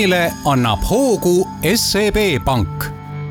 ruumile annab hoogu SEB Pank.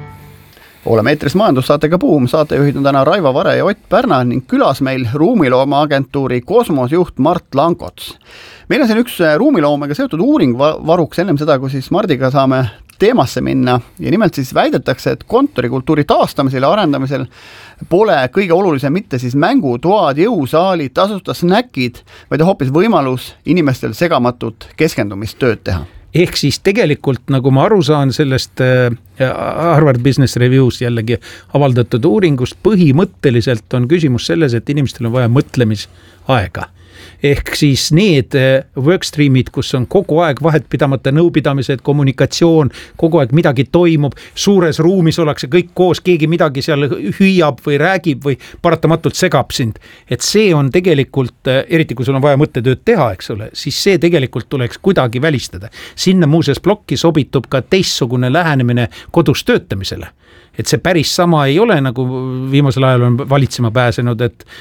Oleme eetris majandussaatega Buum, saatejuhid on täna Raivo Vare ja Ott Pärna ning külas meil ruumilooma agentuuri Kosmos-juht Mart Lankots. Meil on siin üks ruumiloomega seotud uuring varuks ennem seda, kui siis Mardiga saame teemasse minna ja nimelt siis väidetakse, et kontorikultuuri taastamisel ja arendamisel pole kõige olulisem mitte siis mängutoad, jõusaalid, tasuta snäkid, vaid hoopis võimalus inimestel segamatut keskendumist-tööd teha. Ehk siis tegelikult, nagu ma aru saan sellest Harvard Business Reviews jällegi avaldatud uuringust, põhimõtteliselt on küsimus selles, et inimestel on vaja mõtlemisaega. Ehk siis need workstreamid, kus on kogu aeg vahetpidamata nõupidamised, kommunikatsioon, kogu aeg midagi toimub, suures ruumis ollakse kõik koos, keegi midagi seal hüüab või räägib või paratamatult segab sind. Et see on tegelikult, eriti kui sul on vaja mõttetööd teha, eks ole, siis see tegelikult tuleks kuidagi välistada. Sinna muuseas plokki sobitub ka teistsugune lähenemine kodus töötamisele. Et see päris sama ei ole, nagu viimasel ajal on valitsema pääsenud,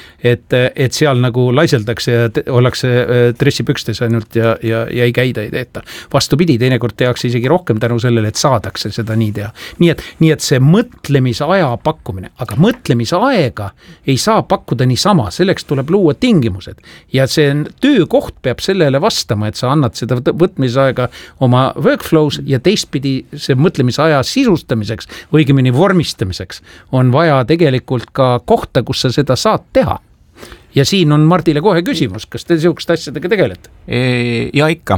et seal nagu laiseldakse ja ollakse dressipükstes ainult ja ei käida, ei teeta. Vastupidi, teinekord tehakse isegi rohkem tänu sellele, et saadakse seda nii teha. Nii et see mõtlemisaja pakkumine, aga mõtlemisaega ei saa pakkuda niisama, selleks tuleb luua tingimused. Ja see töökoht peab sellele vastama, et sa annad seda võtmisaega oma workflows ja teistpidi see mõtlemisaja sisustamiseks, õigemini vormistamiseks on vaja tegelikult ka kohta, kus sa seda saad teha. Ja siin on Mardile kohe küsimus, kas te niisugust asjadega tegelete? Ja ikka.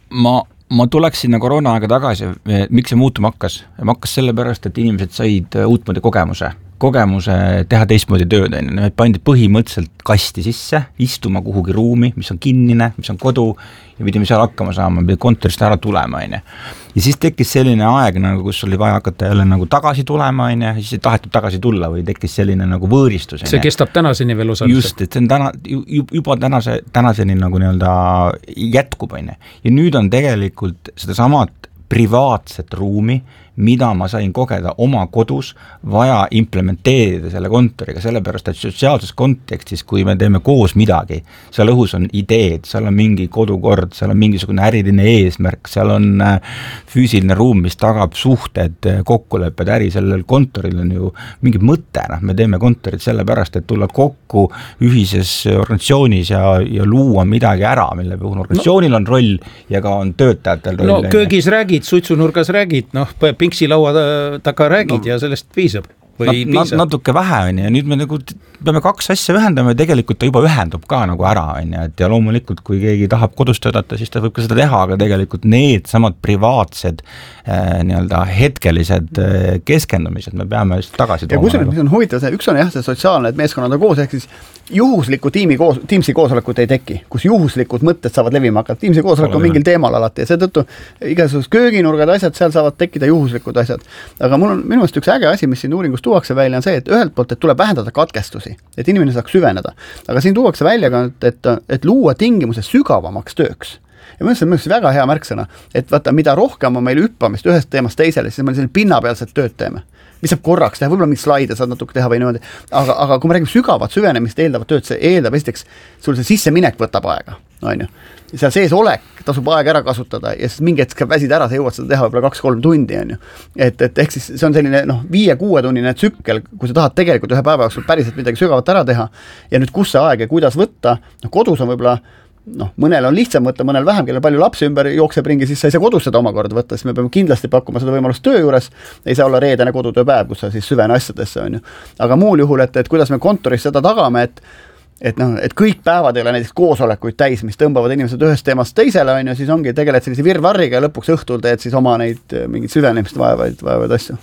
Ma tuleks sinna koroona aega tagasi, miks see muutuma hakkas? Hakkas sellepärast, et inimesed said uutmoodi kogemuse teha teistmoodi tööd. Need pandi põhimõtteliselt kasti sisse, istuma kuhugi ruumi, mis on kinnine, mis on kodu ja pidime seal hakkama saama, pidi kontorist ära tulema. Ja siis tekkis selline aeg, kus oli vaja hakata jälle nagu tagasi tulema, ja siis ei tahetud tagasi tulla või tekkis selline nagu võõristus. See kestab tänaseni veel osaliselt. Just, et see on juba tänaseni nagu nii-öelda jätkub. Ja nüüd on tegelikult seda samat privaatset ruumi, mida ma sain kogeda oma kodus, vaja implementeerida selle kontoriga, sellepärast, et sotsiaalses kontekstis, kui me teeme koos midagi, seal õhus on ideed, seal on mingi kodukord, seal on mingisugune äriline eesmärk, seal on füüsiline ruum, mis tagab suhted, kokkulepped, äri, sellel kontoril on ju mingi mõte, me teeme kontorit sellepärast, et tulla kokku ühises organisatsioonis ja luua midagi ära, mille puhul organisatsioonil on roll ja ka on töötajatel roll. No köögis räägid, suitsunurgas räägid, Pinksi laua taga räägid ja sellest piisab. Natuke vähe on ja nüüd me nagu peame kaks asja ühendama ja tegelikult ta juba ühendub ka nagu ära ja loomulikult kui keegi tahab kodus töötada, siis ta võib ka seda teha, aga tegelikult need samad privaatsed nii-öelda hetkelised keskendumised me peame just tagasi tooma. Ja kusjuures, mis on huvitav, üks on jah see sotsiaalne, et meeskonnad on koos, ehk siis juhuslikku Teamsi koosolekut ei teki, kus juhuslikud mõtted saavad levima hakata. Teamsi koosolek on mingil teemal alati ja seetõttu igasugused kööginurgad asjad, seal saavad tekkida juhuslikud asjad. Aga minu meelest üks äge asi, mis siin uuringus tuuakse välja, on see, et ühelt poolt, et tuleb vähendada katkestusi, et inimene saaks süveneda. Aga siin tuuakse välja ka, et luua tingimuse sügavamaks tööks. Ja mõnest on väga hea märksõna, et vaata, mida rohkem on meil hüppamist ühest teemast teisele, siis me selline pinnapealset tööd teeme. Mis saab korraks teha, võib-olla mingi slaide saad natuke teha või niimoodi, aga kui me räägime sügavat süvenemist eeldavat tööd, see eeldab esiteks, sul see sisseminek võtab aega, on ju. Seal sees olek tasub aega ära kasutada ja siis mingi hetk väsid ära, sa jõuad seda teha võib-olla 2-3 tundi, on ju. Et ehk siis see on selline 5-6 tunnine tsükkel, kui sa tahad tegelikult ühe päeva jooksul päriselt midagi sügavat ära teha ja nüüd kus see aeg ja kuidas võtta, kodus on võib-olla mõnel on lihtsam võtta, mõnel vähem, kellel palju lapsi ümber jookseb ringi, siis sa ei saa kodus seda omakorda võtta, siis me peame kindlasti pakkuma seda võimalust töö juures, ei saa olla reedene kodutööpäev, kus sa siis süvene asjadesse, on ju. Aga muul juhul, et kuidas me kontoris seda tagame, et kõik päevad ei ole näiteks koosolekuid täis, mis tõmbavad inimesed ühest teemast teisele, on ju, siis ongi tegeled sellise virvarriga ja lõpuks õhtul teed siis oma neid mingid süvenemist vaevaid asju.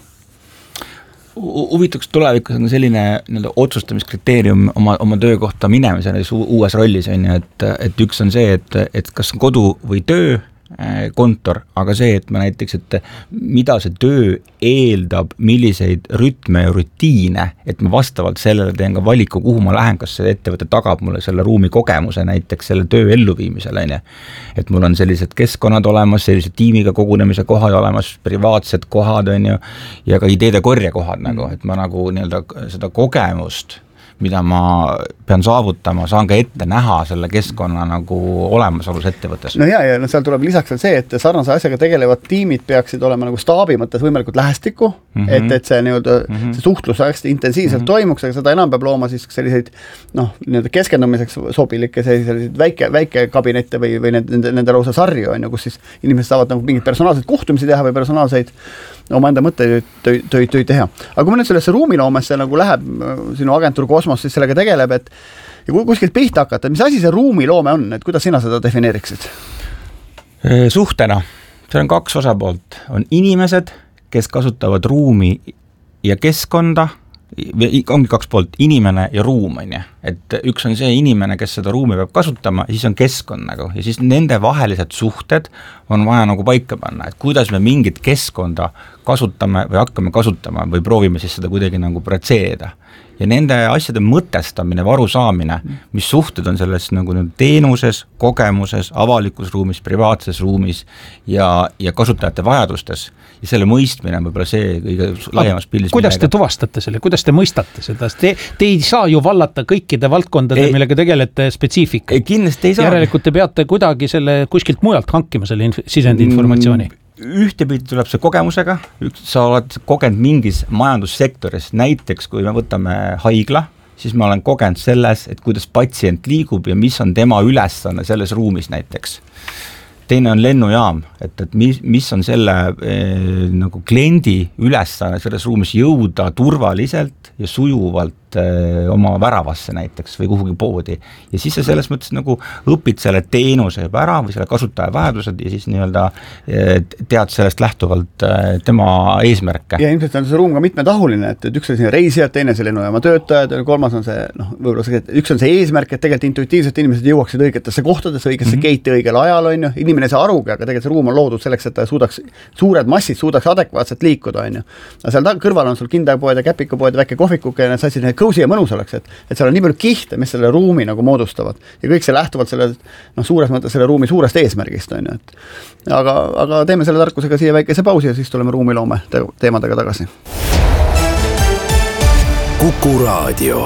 Huvituks tulevikus on selline otsustamiskriteerium oma töökohta minemisel uues rollis on, et üks on see, et kas on kodu või töö, kontor, aga see, et ma näiteks, et mida see töö eeldab, milliseid rütme ja rutiine, et ma vastavalt sellele teen ka valiku, kuhu ma lähen, kas see ettevõte tagab mulle selle ruumi kogemuse näiteks selle töö elluviimisele, et mul on sellised keskkonnad olemas, sellised tiimiga kogunemise kohad olemas, privaatsed kohad on ju, ja ka ideede korjekohad, et ma nagu nii-öelda seda kogemust mida ma pean saavutama, saan ka ette näha selle keskkonna nagu olemasolus ettevõttes. No ja seal tuleb lisaks veel see, et sarnase asjaga tegelevad tiimid peaksid olema nagu staabi mõttes võimalikult lähestikku, et see nii-öelda see suhtlus hästi intensiivselt toimuks, aga seda enam peab looma siis selliseid nii-öelda keskendumiseks sobilikke selliseid väike kabinette või nende lausa sarju, on ju, kus siis inimesed saavad nagu mingid personaalseid kohtumisi teha või personaalseid omaenda mõttetöid teha. Aga kui me nüüd sellesse ruumiloomesse nagu läheb sinu agentuur Kosmos, siis sellega tegeleb, et ja kui kuskilt pihta hakata, mis asi see ruumiloome on, et kuidas sina seda defineeriksid? Suhtena. See on 2 osapoolt. On inimesed, kes kasutavad ruumi ja keskkonda, ongi 2 poolt, inimene ja ruum, on ju. Et üks on see inimene, kes seda ruumi peab kasutama, ja siis on keskkond nagu, ja siis nende vahelised suhted on vaja nagu paika panna, et kuidas me mingit keskkonda kasutame või hakkame kasutama või proovime siis seda kuidagi nagu projitseerida. Ja nende asjade mõtestamine, varusaamine, mis suhted on selles nagu teenuses, kogemuses, avalikus ruumis, privaatses ruumis ja kasutajate vajadustes. Ja selle mõistmine on võib-olla see kõige laiemas pildis. Kuidas te tuvastate selle, kuidas te mõistate seda? Te ei saa ju vallata kõikide valdkondade, millega tegelete spetsiifika. Kindlasti ei saa. Järelikult te peate kuidagi selle kuskilt mujalt hankima selle sisendi informatsiooni. Ühtepidi tuleb see kogemusega, sa oled kogenud mingis majandussektoris, näiteks kui me võtame haigla, siis ma olen kogenud selles, et kuidas patsient liigub ja mis on tema ülesanne selles ruumis näiteks. Teine on lennujaam, et mis on selle nagu kliendi ülesanne selles ruumis jõuda turvaliselt ja sujuvalt oma väravasse näiteks või kuhugi poodi. Ja siis sa selles mõttes nagu õpid selle teenuse juba ära või selle kasutaja vajadused ja siis nii-öelda tead sellest lähtuvalt tema eesmärke. Ja ilmselt on see ruum ka mitmetahuline, et üks on siin reisijad, teine see lennujaama töötajad, kolmas on see, võib-olla see, üks on see eesmärk, et tegelikult intuitiivselt inimesed jõuaksid õigetesse kohtadesse, õigesse geiti õigel ajal, on ju. Inimene ei saa arugi, aga tegelikult see ruum on loodud selleks, et ta suudaks, suured massid suudaks adekvaatselt liikuda, on ju. Aga seal kõrval on sul kindapoed ja käpikapoed, väike kohvikuke ja need satsid kõusi ja mõnus oleks, et seal on nii palju kihte, mis selle ruumi nagu moodustavad. Ja kõik see lähtuvalt selle, suures mõttes selle ruumi suurest eesmärgist, on ju. Aga teeme selle tarkusega siia väikese pausi ja siis tuleme ruumiloome teemadega tagasi. Kuku Raadio.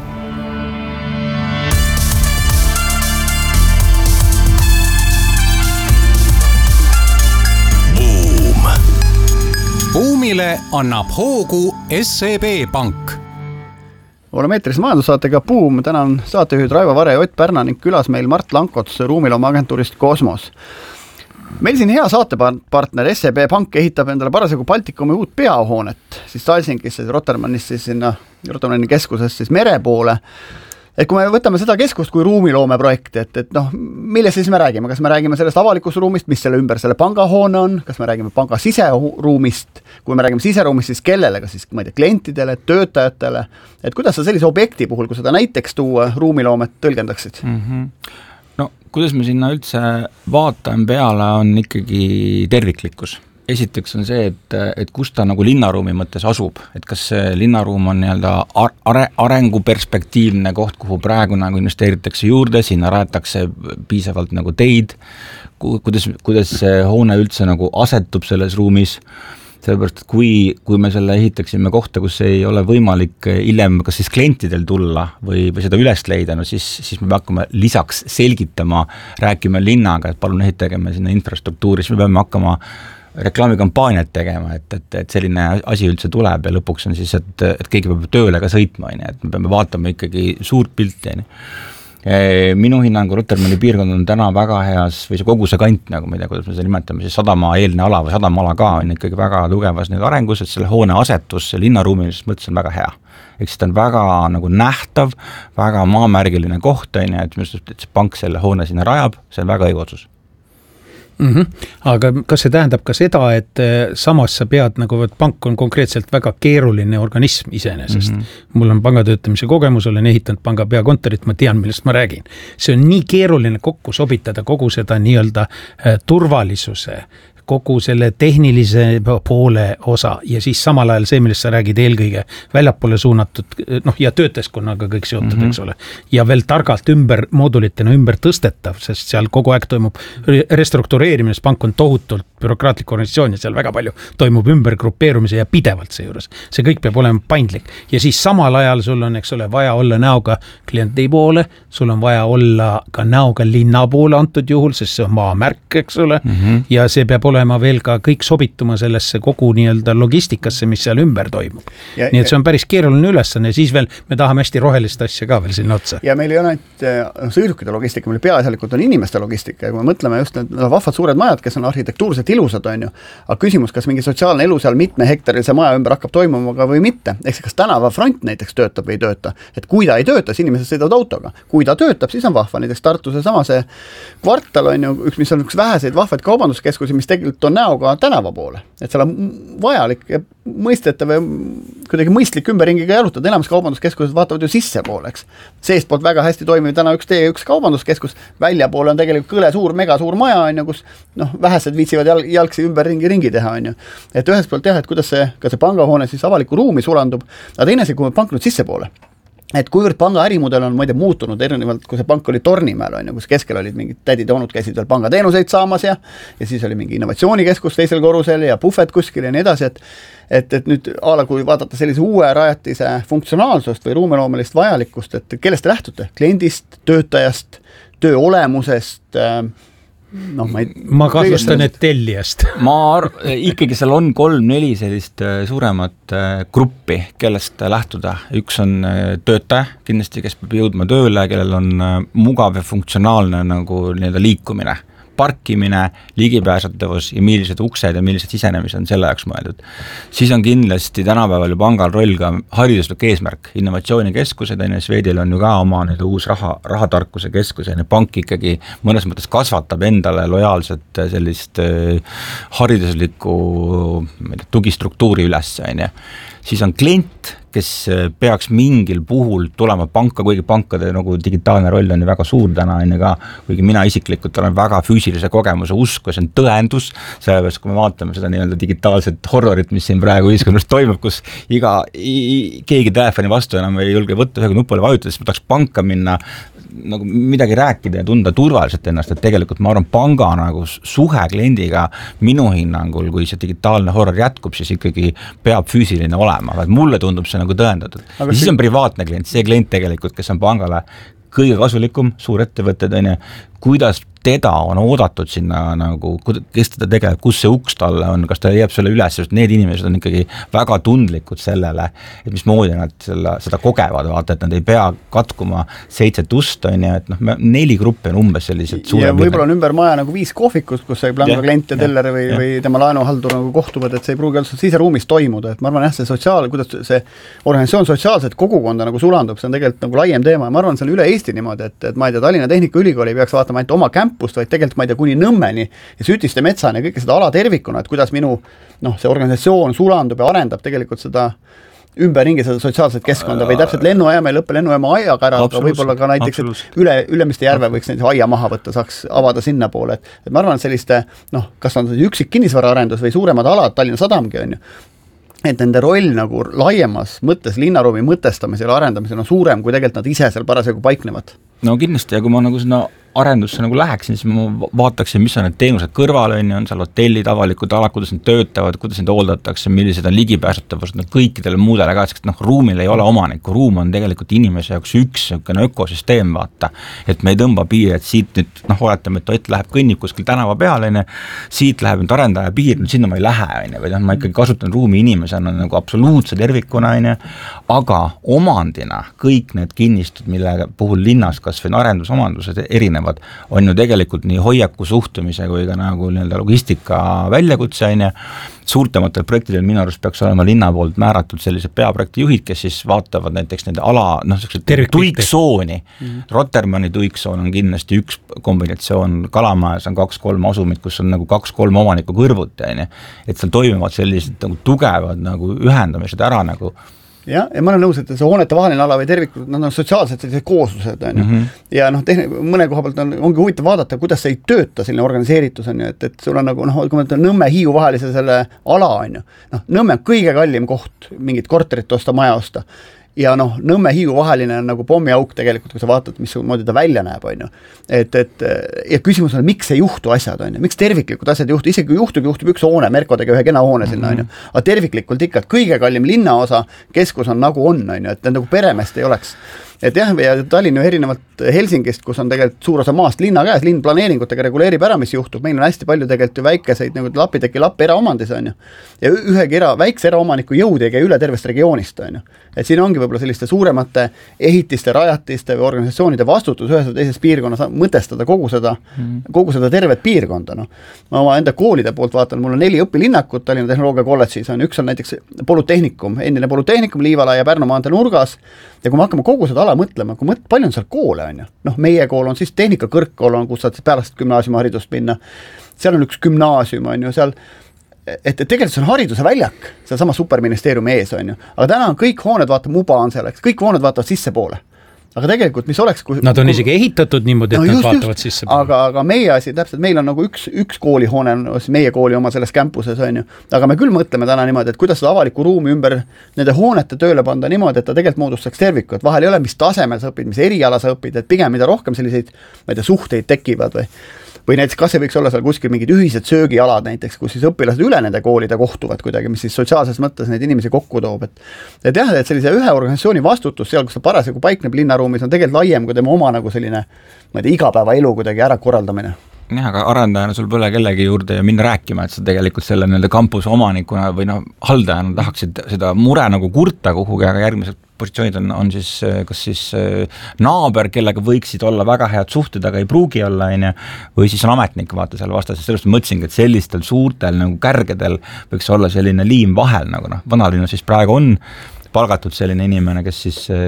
Buumile annab hoogu SEB Pank. Oleme eetris majandussaatega Buum, täna on saatejuhid Raivo Vare ja Ott Pärna ning külas meil Mart Lankots ruumiloome agentuurist Kosmos. Meil siin hea saatepartner SEB Pank ehitab endale parasjagu Baltikumi uut peahoonet, siis Talsinkis, Rotterdamist siis sinna Rotterdami keskusest siis mere poole. Et kui me võtame seda keskust kui ruumiloome projekti, et millest siis me räägime? Kas me räägime sellest avalikust ruumist, mis selle ümber selle pangahoone on? Kas me räägime panga siseruumist? Kui me räägime siseruumist, siis kellele? Kas siis klientidele, töötajatele? Et kuidas sa sellise objekti puhul, kui seda näiteks tuua ruumiloomet tõlgendaksid? No, kuidas me sinna üldse vaatame peale, on ikkagi terviklikkus. Esiteks on see, et kus ta nagu linnaruumi mõttes asub, et kas see linnaruum on nii-öelda arenguperspektiivne koht, kuhu praegu nagu investeeritakse juurde, sinna rajatakse piisavalt nagu teid, kuidas see hoone üldse nagu asetub selles ruumis, sellepärast, et kui me selle ehitaksime kohta, kus ei ole võimalik hiljem kas siis klientidel tulla või seda üles leida, no siis me hakkame lisaks selgitama, rääkima linnaga, et palun ehitage me sinna infrastruktuuri, siis me peame hakkama reklaamikampaaniat tegema, et selline asi üldse tuleb ja lõpuks on siis, et keegi peab tööle ka sõitma, et me peame vaatama ikkagi suurt pilti. Minu hinnangu Rotterdami piirkond on täna väga heas, või see kogu see kant, nagu ma ei tea, kuidas me seda nimetame, siis sadama eelne ala või sadama ala ka on ikkagi väga tugevas nüüd arengus, et selle hoone asetus linnaruumilises mõttes on väga hea. Eks ta on väga nagu nähtav, väga maamärgiline koht, et see pank selle hoone sinna rajab, see on väga õige otsus. Aga kas see tähendab ka seda, et samas sa pead, nagu pank on konkreetselt väga keeruline organism iseenesest. Mul on pangatöötamise kogemus, olen ehitanud panga peakontorit, ma tean, millest ma räägin. See on nii keeruline kokku sobitada kogu seda nii-öelda turvalisuse, kogu selle tehnilise poole osa ja siis samal ajal see, millest sa räägid eelkõige väljapoole suunatud, noh ja töötajaskonnaga kõik seotud, eks ole. Ja veel targalt moodulitena ümber tõstetav, sest seal kogu aeg toimub restruktureerimine, pank on tohutult bürokraatlik organisatsioon ja seal väga palju toimub ümbergrupeerumise ja pidevalt seejuures. See kõik peab olema paindlik ja siis samal ajal sul on, eks ole, vaja olla näoga kliendi poole, sul on vaja olla ka näoga linna poole antud juhul, sest see on maamärk, eks ole, ja see peab olema veel ka kõik sobituma sellesse kogu nii-öelda logistikasse, mis seal ümber toimub. Nii et see on päris keeruline ülesanne ja siis veel me tahame hästi rohelist asja ka veel sinna otsa. Ja meil ei ole ainult sõidukite logistika, meil peaasjalikult on inimeste logistika ja kui me mõtleme just need vahvad suured majad, kes on arhitektuurselt ilusad, on ju, aga küsimus, kas mingi sotsiaalne elu seal mitme hektarilise maja ümber hakkab toimuma või mitte, ehk kas tänavafront näiteks töötab või ei tööta, et kui ta ei tööta, siis inimesed sõidavad autoga, kui ta töötab, siis on vahva, näiteks Tartus sama see kvartal on ju, mis on üks väheseid vahvaid kaubanduskeskusi, mis tegelikult on näoga tänava poole, et seal on vajalik ja mõistetav ja kuidagi mõistlik ümberringiga jalutada, enamus kaubanduskeskused vaatavad ju sissepoole, eks. Seestpoolt väga hästi toimib täna üks tee, üks kaubanduskeskus, väljapoole on tegelikult kõle suur, mega suur maja, on ju, kus vähesed viitsivad jalgsi ringi teha, on ju. Et ühest poolt jah, et kuidas ka see pangahoone siis avaliku ruumi sulandub, aga teine see, kui me pank nüüd sissepoole. Et kuivõrd panga ärimudel on muutunud erinevalt, kui see pank oli Tornimäel, on ju, kus keskel olid mingid tädid ja onud käisid veel pangateenuseid saamas ja siis oli mingi innovatsioonikeskus teisel korrusel ja puhvet kuskil ja nii edasi, et nüüd kui vaadata sellise uue rajatise funktsionaalsust või ruumiloomelist vajalikkust, et kellest te lähtute? Kliendist, töötajast, töö olemusest, ma kahtlustan, et tellijast. Ikkagi seal on 3-4 sellist suuremat gruppi, kellest lähtuda. Üks on töötaja kindlasti, kes peab jõudma tööle, kellel on mugav ja funktsionaalne nagu liikumine. Parkimine, ligipääsetavus ja millised uksed ja millised sisenemised on selle jaoks mõeldud. Siis on kindlasti tänapäeval ju pangal roll ka hariduslik eesmärk. Innovatsioonikeskused, Swedil on ju ka oma uus rahatarkuse keskus ja pank ikkagi mõnes mõttes kasvatab endale lojaalset sellist hariduslikku tugistruktuuri üles. Siis on klient, kes peaks mingil puhul tulema panka, kuigi pankade digitaalne roll on ju väga suur täna, kuigi mina isiklikult olen väga füüsilise kogemuse usku, see on tõendus, sellepärast kui me vaatame seda nii-öelda digitaalset horrorit, mis siin praegu ühiskonnas toimub, kus keegi telefoni vastu enam ei julge võtta, ühega nupule vajutada, siis ma tahaks panka minna midagi rääkida ja tunda turvaliselt ennast, et tegelikult ma arvan, panga suhe kliendiga minu hinnangul, kui see digitaalne horror jätkub, siis ikkagi peab füüsiline olema, vaid mulle tundub see tõendatud. Ja siis on privaatne klient, see klient tegelikult, kes on pangale kõige kasulikum, suur ettevõtted, kuidas teda on oodatud sinna, kes teda tegeleb, kus see uks talle on, kas ta jääb selle üles, sest need inimesed on ikkagi väga tundlikud sellele, et mismoodi nad seda kogevad, vaata, et nad ei pea katkuma 7 ust, et 4 gruppi on umbes sellised suurem. Ja võib-olla on ümber maja 5 kohvikust, kus see panga klient ja teller või tema laenuhaldur kohtuvad, et see ei pruugi üldse siseruumis toimuda, et ma arvan jah, kuidas see organisatsioon sotsiaalset kogukonda sulandub, see on tegelikult laiem teema ja ma arvan, see on üle Eesti niimoodi, et ma ei tea, Tallinna Tehnikaülikool ei peaks vaatama ainult oma kämpust, vaid tegelikult ma ei tea, kuni Nõmmeni ja Sütiste metsani ja kõike seda ala tervikuna, et kuidas minu see organisatsioon sulandub ja arendab tegelikult seda ümberringi seda sotsiaalset keskkonda või täpselt lennujaama ei lõppe lennujaama aiaga ära, aga võib-olla ka näiteks Ülemiste järve võiks näiteks aia maha võtta, saaks avada sinna poole, et ma arvan, et selliste, kas on üksik kinnisvaraarendus või suuremad alad, Tallinna Sadamgi on ju, et nende roll laiemas mõttes linnaruumi mõtestamisel ja arendamisel on suurem, kui tegelikult nad ise seal parasjagu paiknevad. No kindlasti, ja kui ma sinna arendusse läheksin, siis ma vaataksin, mis on need teenused kõrval, on seal hotellid, avalikud alad, kuidas need töötavad, kuidas need hooldatakse, millised on ligipääsetavused, kõikidele muudele ka, sest ruumil ei ole omanikku, ruum on tegelikult inimese jaoks üks ökosüsteem, vaata, et me ei tõmba piiri, et siit nüüd, oletame, et Ott läheb kõnnib kuskil tänava peale, siit läheb nüüd arendaja piir, sinna ma ei lähe, või ma ikkagi kasutan ruumi inimesena absoluutse tervikuna, aga omandina kõik need kinnistud, mille puhul linnas kas või arendusomandused erinevad, on ju tegelikult nii hoiaku suhtumise kui ka logistika väljakutse, suurtematel projektidel minu arust peaks olema linna poolt määratud sellised peaprojektijuhid, kes siis vaatavad näiteks nende ala, tuiksooni. Rotermanni tuiksoon on kindlasti üks kombinatsioon, Kalamajas on 2-3 asumid, kus on 2-3 omaniku kõrvuti, et seal toimuvad sellised tugevad ühendamised ära ja ma olen nõus, et see hoonete vaheline ala või tervikult, nad on sotsiaalselt sellised kooslused, on ju. Ja noh, mõne koha pealt ongi huvitav vaadata, kuidas see ei tööta, selline organiseeritus on ju, et sul on nagu, kui ma ütlen Nõmme Hiiu vahelise selle ala on ju, Nõmme on kõige kallim koht mingit korterit osta, maja osta. Ja noh, Nõmme Hiiu vaheline on nagu pommiauk tegelikult, kui sa vaatad, mis moodi ta välja näeb, on ju. Ja küsimus on, miks ei juhtu asjad, on ju, miks terviklikud asjad juhtu, isegi kui juhtub üks hoone, Merkodega ühe kena hoone sinna, on ju. Aga terviklikult ikka, kõige kallim linnaosa, keskus on nagu on ju, et nagu peremest ei oleks. Et jah, ja Tallinn ju erinevalt Helsingist, kus on tegelikult suur osa maast linna käes, linn planeeringutega reguleerib ära, mis juhtub, meil on hästi palju tegelikult ju väikeseid nagu lapiteki eraomandis, on ju. Ja ühegi väikse eraomaniku jõud ei käi üle tervest regioonist, on ju. Et siin ongi võib-olla selliste suuremate ehitiste, rajatiste või organisatsioonide vastutus ühes või teises piirkonnas mõtestada kogu seda tervet piirkonda. No. Ma oma enda koolide poolt vaatan, mul on 4 õpilinnakut Tallinna Tehnoloogia kolledžis, üks on näiteks Polütehnikum, endine Polütehnikum Liivala ja Pärnu maantee nurgas, ja kui me hakkame kogu seda ala mõtlema, palju on seal koole, on ju. Noh, meie kool on siis tehnikakõrgkool, kus saad pärast gümnaasiumiharidust minna. Seal on üks gümnaasium, on ju, seal, et tegelikult see on hariduse väljak, seal sama superministeeriumi ees, on ju. Aga täna on kõik hooned, muba on selleks, kõik hooned vaatavad sisse poole. Aga tegelikult, mis oleks... Nad on isegi ehitatud niimoodi, et nad vaatavad sisse poole. Aga meie asi, täpselt, meil on nagu üks koolihoone, meie kooli oma selles campuses, on ju. Aga me küll mõtleme täna niimoodi, et kuidas seda avaliku ruumi ümber nende hoonete tööle panda niimoodi, et ta tegelikult moodustaks terviku, et vahel ei ole, mis tasemel sa õpid, mis eriala sa õpid, et pigem mida rohkem selliseid, ma ei tea, suhteid tekivad või näiteks kas see võiks olla seal kuskil mingid ühised söögialad näiteks, kus siis õpilased üle nende koolide kohtuvad kuidagi, mis siis sotsiaalses mõttes neid inimesi kokku toob. Et jah, et sellise ühe organisatsiooni vastutus seal, kus ta parasjagu paikneb linnaruumis, on tegelikult laiem kui tema oma nagu selline, ma ei tea, igapäevaelu kuidagi ära korraldamine. Jah, aga arendajana sul pole kellegi juurde ja minna rääkima, et sa tegelikult selle nende kampuse omanikuna või haldajana tahaksid seda mure nagu kurta kuhugi, aga järgmised positsioonid on siis, kas siis naaber, kellega võiksid olla väga head suhted, aga ei pruugi olla, või siis on ametnik, vaata seal vastas, sellest mõtlesingi, et sellistel suurtel nagu kärgedel võiks olla selline liim vahel, nagu vanalinna siis praegu on palgatud selline inimene, kes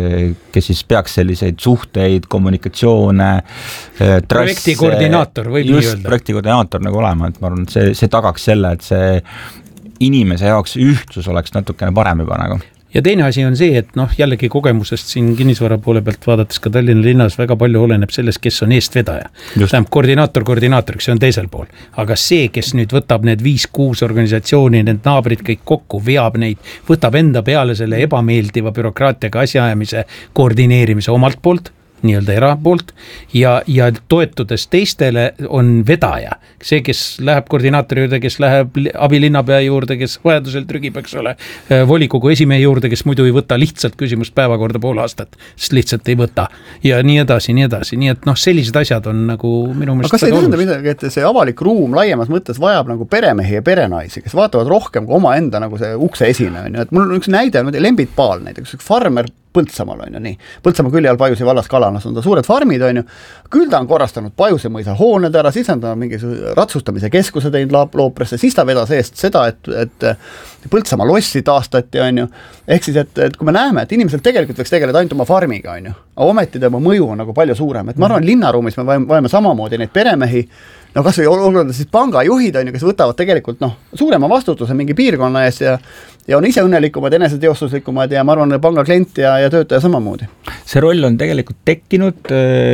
siis peaks selliseid suhteid, kommunikatsioone, projekti koordinaator võib nii öelda. Just, projekti koordinaator nagu olema, et ma arvan, et see tagaks selle, et see inimese jaoks ühtsus oleks natukene parem juba nagu. Ja teine asi on see, et jällegi kogemusest siin kinnisvara poole pealt vaadates ka Tallinna linnas väga palju oleneb sellest, kes on eestvedaja. Tähendab, koordinaatoriks, see on teisel pool. Aga see, kes nüüd võtab need 5-6 organisatsiooni, need naabrid kõik kokku, veab neid, võtab enda peale selle ebameeldiva bürokraatiaga asjaajamise koordineerimise omalt poolt, nii-öelda erapoolt ja toetudes teistele on vedaja. See, kes läheb koordinaatori juurde, kes läheb abilinnapea juurde, kes vajadusel trügib, eks ole, volikogu esimehe juurde, kes muidu ei võta lihtsalt küsimust päevakorda pool aastat, sest lihtsalt ei võta. Ja nii edasi. Nii et sellised asjad on nagu minu meelest. Aga kas ei tähenda midagi, et see avalik ruum laiemas mõttes vajab nagu peremehi ja perenaisi, kes vaatavad rohkem kui oma enda nagu see ukse esine, on ju. Et mul on üks näide, Lembit Paal näiteks, üks farmer Põltsamaal on ju nii. Põltsamaa külje all Pajusi vallas Kalanas on ta suured farmid on ju. Küll ta on korrastanud Pajuse mõisa hooned ära, siis on ta mingi ratsustamise keskuse teinud Loopresse, siis ta vedas eest seda, et Põltsamaa lossi taastati on ju. Ehk siis, et kui me näeme, et inimesel tegelikult võiks tegeleda ainult oma farmiga on ju, aga ometi tema mõju on nagu palju suurem. Et ma arvan, linnaruumis me vajame samamoodi neid peremehi, kas või olema siis pangajuhid on ju, kes võtavad tegelikult suurema vastutuse mingi piirkonna ees ja on ise õnnelikumad, eneseteostuslikumad ja ma arvan, panga klient ja töötaja samamoodi. See roll on tegelikult tekkinud,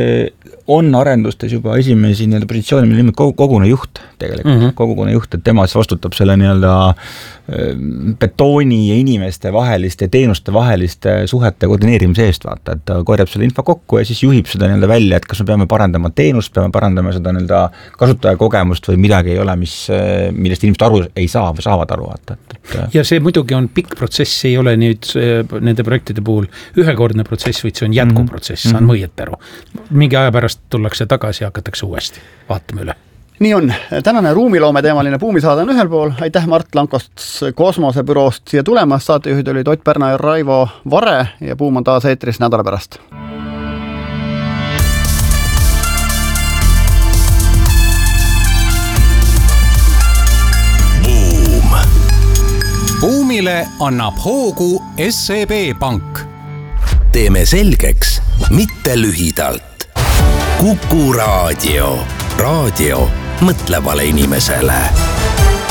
on arendustes juba esimesi positsiooni, mille nimelt kogukonna juht tegelikult, kogukonna juht, et tema siis vastutab selle betooni ja inimeste vaheliste, teenuste vaheliste suhete koordineerimise eest, vaata, et ta korjab selle info kokku ja siis juhib seda välja, et kas me peame parandama teenust, peame parandama seda kasutajakogemust või midagi ei ole, millest inimesed aru ei saa või saavad aru, vaata. Ja see muidugi on pikk protsess, ei ole nüüd nende projektide puhul ühekordne protsess, vaid see on jätkuprotsess, saan mõiet aru. Mingi aja pärast tullakse tagasi ja hakatakse uuesti, vaatame üle. Nii on, tänane ruumiloome teemaline buumisaade on ühel pool, aitäh Mart Lankost Kosmosebüroost siia tulemast, saatejuhid olid Ott Pärna ja Raivo Vare ja buum on taas eetris nädala pärast. Buumile annab hoogu SEB Pank. Teeme selgeks, mitte lühidalt. Kuku Raadio. Raadio mõtlevale inimesele.